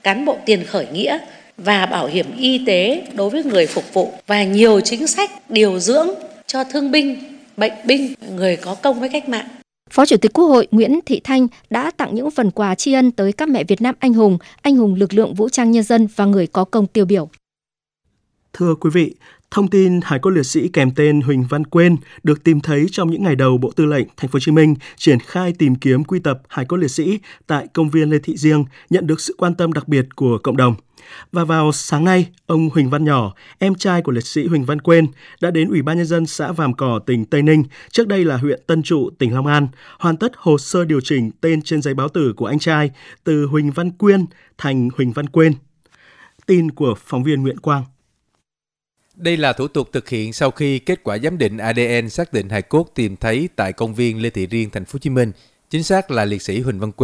cán bộ tiền khởi nghĩa và bảo hiểm y tế đối với người phục vụ và nhiều chính sách điều dưỡng cho thương binh, bệnh binh, người có công với cách mạng. Phó Chủ tịch Quốc hội Nguyễn Thị Thanh đã tặng những phần quà tri ân tới các mẹ Việt Nam anh hùng lực lượng vũ trang nhân dân và người có công tiêu biểu. Thưa quý vị, thông tin hài cốt liệt sĩ kèm tên Huỳnh Văn Quên được tìm thấy trong những ngày đầu Bộ Tư lệnh Thành phố Hồ Chí Minh triển khai tìm kiếm quy tập hài cốt liệt sĩ tại công viên Lê Thị Riêng nhận được sự quan tâm đặc biệt của cộng đồng. Và vào sáng nay, ông Huỳnh Văn Nhỏ, em trai của liệt sĩ Huỳnh Văn Quên, đã đến Ủy ban Nhân dân xã Vàm Cỏ, tỉnh Tây Ninh, trước đây là huyện Tân Trụ, tỉnh Long An, hoàn tất hồ sơ điều chỉnh tên trên giấy báo tử của anh trai từ Huỳnh Văn Quyên thành Huỳnh Văn Quên. Tin của phóng viên Nguyễn Quang. Đây là thủ tục thực hiện sau khi kết quả giám định ADN xác định hài cốt tìm thấy tại công viên Lê Thị Riêng, Thành phố Hồ Chí Minh, chính xác là liệt sĩ Huỳnh Văn Quên.